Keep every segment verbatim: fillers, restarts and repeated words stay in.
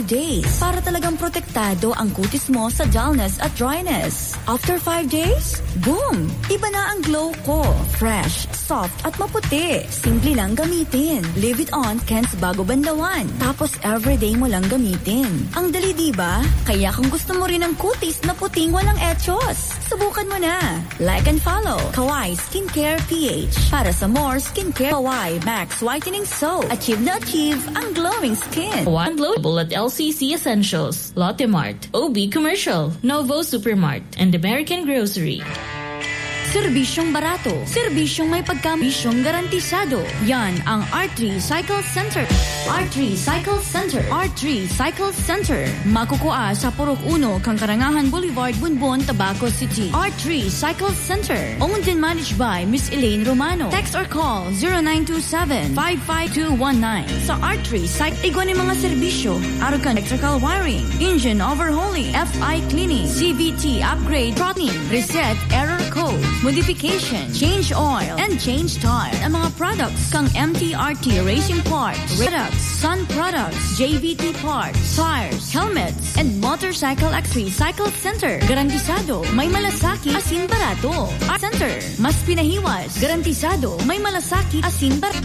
days para talagang protektado ang kutis mo sa dullness at dryness. After five days, boom! Iba na ang glow ko. Fresh, soft at maputi. Simple lang gamitin. Leave it on Ken's Bago Banlawan. Tapos everyday mo lang gamitin. Ang dali diba? Kaya kung gusto mo rin ng kutis na puting walang etchos, subukan mo na. Like and follow Kawai Skincare P H para sa more skincare. Kawai Max Whitening Soap. Achieve na achieve ang glowing skin. One glowable at L C C Essentials, Lotte Mart, O B Commercial, Novo Supermart, and American Grocery. Serbisyong barato. Serbisyong may pagkamisyong garantisado. Yan ang R three Cycle Center. R three Cycle Center. R three Cycle Center. Makukuha sa Purok Uno, Kang Karangahan Boulevard, Bunbon, Tabaco City. R three Cycle Center. Owned and managed by Miss Elaine Romano. Text or call zero nine two seven, five five two one nine. Sa R three Cycle, igwa ni mga serbisyo. Arukan electrical wiring, engine overhauling, F I cleaning, C V T upgrade, trotting, reset, error code, modification, change oil, and change tire. Ang mga products kang M T R T Racing Parts, products, Sun Products, J V T Parts, tires, helmets, and Motorcycle X three Cycle Center. Garantisado, may malasaki, asin barato. Art Center, mas pinahiwas. Garantisado, may malasaki, asin barato.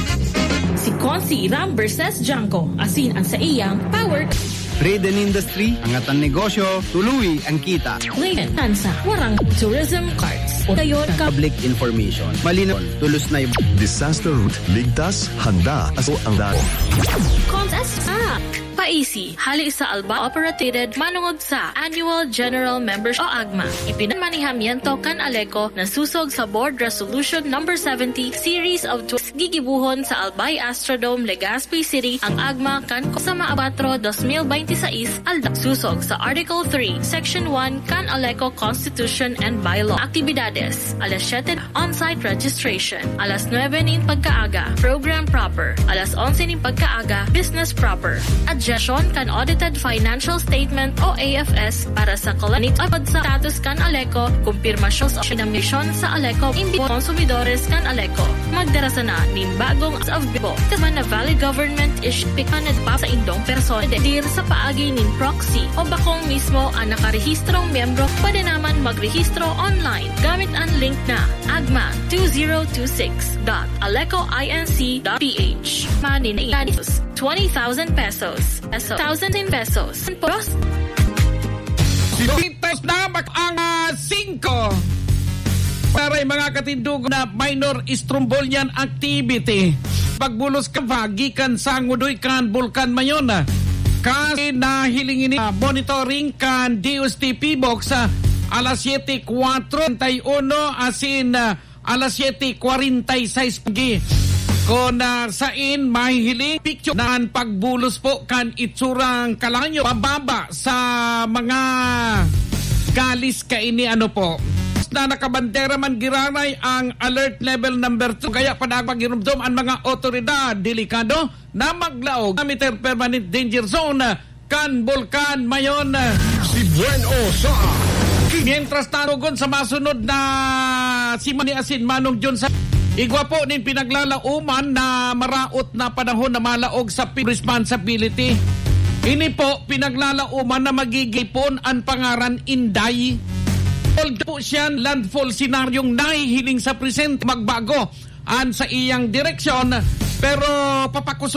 Si Consi Ram versus Janko, asin ang sa iyang power. Trade and industry, angatan negosyo, tuluy ang kita. Layan, tansa, warang tourism cards. O tayo ka. Public information. Malinaw, tulos na yung disaster route, ligtas, handa, aso ang dako. Contest ah! Paisi, hali sa Alba operated manungod sa Annual General Members o A G M A. Ipinanmanihamiento kan Aleco na susog sa Board Resolution number seventy Series of gigibuhon sa Albay Astrodome, Legazpi City ang A G M A kan sa Maabatro twenty twenty-six alda susog sa Article three, Section one kan Aleco Constitution and Bylaw. Aktibidades, alas siyete on-site registration, alas nuwebe nin pagkaaga, program proper, alas onse nin pagkaaga, business proper. Adjustion kan Audited Financial Statement o A F S para sa kalanit abad sa status kan Aleco, kumpirmasyon sa mission sa Aleco, imbi konsumidores kan Aleco. Magdarasa na nin bagong as of bibo. Kasman na valid government issue pikanad pa sa indong person dir sa paagi nin proxy o bakong mismo ang nakarehistrong miyembro pwede naman magrehistro online gamit ang link na agma twenty twenty-six dot aleco inc dot p h. Manin ianitos twenty thousand pesos. Peso. one thousand pesos. Pros. Sipitos na ang uh, cinco. Para mga katindog na minor strombolian activity. Pagbulos ka vagikan sa ngudoy kan bulkan mayon na. Kasi nahilingin uh, monitoring kan D O S T P box sa uh, alas siete forty-one asin uh, alas siete forty-six pagi. Kung uh, sain mahihiling picture na ang pagbulos po kan itsurang kalanyo pababa sa mga galis kaini ano po na nakabandera man giranay ang alert level number two kaya panagpagirumdom ang mga otoridad delikado na maglaog na meter permanent danger zone kan bulkan mayon Si Bueno sa mientras tarugon sa masunod na si Mani Asin Manong John sa igwa po nin pinaglalauman na maraot na panahon na malaog sa responsibility. Ini po pinaglalauman na magigipon ang pangaran Inday. Although po siyan landfall senaryong nahihiling sa present magbago an sa iyang direksyon pero papakusog